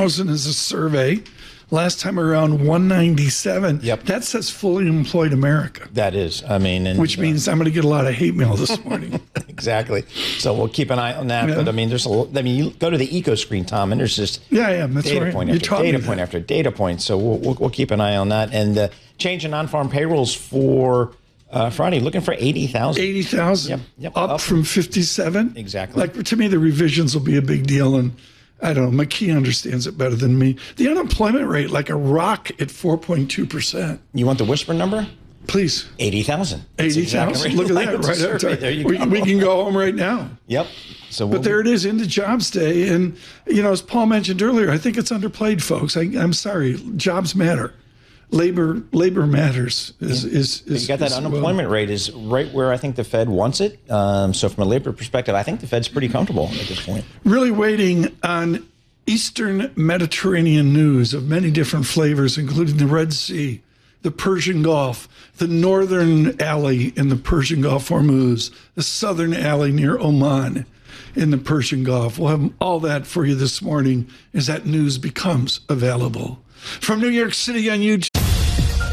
1,000 is a survey. Last time around, 197. Yep. That says fully employed America. That is, Which means I'm going to get a lot of hate mail this morning. Exactly. So we'll keep an eye on that. Yeah. But you go to the EcoScreen, Tom, and there's just That's data right. point after data point after data point. So we'll keep an eye on that. And change in non-farm payrolls for Friday, looking for 80,000. 80,000. Yep. Up from 57. Exactly. Like, to me, the revisions will be a big deal. And I don't know, McKee understands it better than me. The unemployment rate, like a rock at 4.2%. You want the whisper number? Please. 80,000. 80,000. Look at that. Right there you go. We can go home right now. Yep. So but there it is, into Jobs Day. And, as Paul mentioned earlier, I think it's underplayed, folks. I'm sorry. Jobs matter. Labor matters. You got that unemployment rate is right where I think the Fed wants it. So from a labor perspective, I think the Fed's pretty comfortable at this point. Really waiting on Eastern Mediterranean news of many different flavors, including the Red Sea, the Persian Gulf, the northern alley in the Persian Gulf, Hormuz, the southern alley near Oman in the Persian Gulf. We'll have all that for you this morning as that news becomes available. From New York City on YouTube.